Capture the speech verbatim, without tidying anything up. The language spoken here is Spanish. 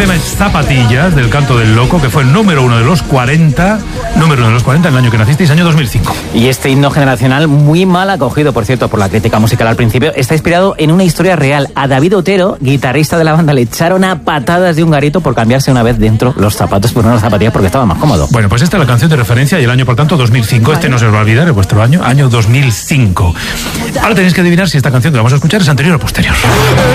tema es Zapatillas, del Canto del Loco, que fue el número uno de los cuarenta, número uno de los cuarenta en el año que nacisteis, año dos mil cinco. Y este himno generacional, muy mal acogido, por cierto, por la crítica musical al principio, está inspirado en una historia real. A David Otero, guitarrista de la banda, le echaron a patadas de un garito por cambiarse una vez dentro los zapatos por unas zapatillas porque estaba más cómodo. Bueno, pues esta es la canción de referencia y el año, por tanto, dos mil cinco. Vale. Este no se os va a olvidar, es vuestro año, año dos mil cinco. Ahora tenéis que adivinar si esta canción que vamos a escuchar es anterior o posterior.